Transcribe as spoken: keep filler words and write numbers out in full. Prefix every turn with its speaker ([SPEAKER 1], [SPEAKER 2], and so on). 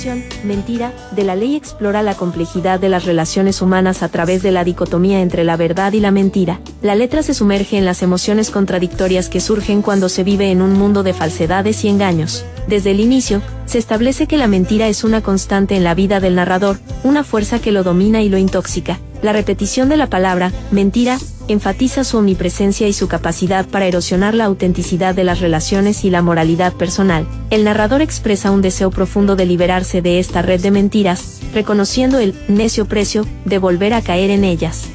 [SPEAKER 1] definición, mentira, de la ley explora la complejidad de las relaciones humanas a través de la dicotomía entre la verdad y la mentira. La letra se sumerge en las emociones contradictorias que surgen cuando se vive en un mundo de falsedades y engaños. Desde el inicio, se establece que la mentira es una constante en la vida del narrador, una fuerza que lo domina y lo intóxica. La repetición de la palabra, mentira, enfatiza su omnipresencia y su capacidad para erosionar la autenticidad de las relaciones y la moralidad personal. El narrador expresa un deseo profundo de liberarse de esta red de mentiras, reconociendo el necio precio de volver a caer en ellas.